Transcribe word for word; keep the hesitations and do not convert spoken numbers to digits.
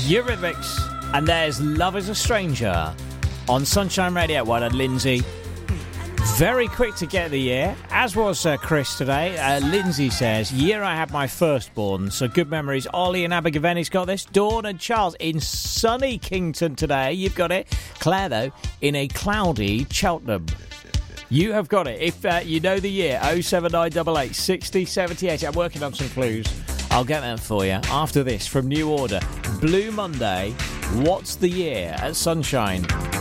Eurythmics, and there's Love is a Stranger on Sunshine Radio. Well done, Lindsay. Very quick to get the year, as was uh, Chris today. Uh, Lindsay says, year I had my firstborn, so good memories. Ollie and Abergavenny's got this. Dawn and Charles in sunny Kington today. You've got it. Claire, though, in a cloudy Cheltenham. You have got it. If uh, you know the year, oh seven nine eight eight, six oh seven eight. I'm working on some clues. I'll get them for you after this from New Order. Blue Monday, what's the year at Sunshine?